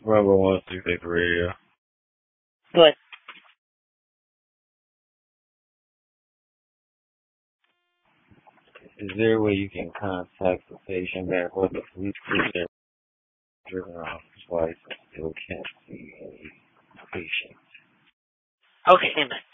Rumble 168 Radio. Good. Is there a way you can contact the patient back with the police cruiser driven off twice and still can't see any patient? Okay, amen.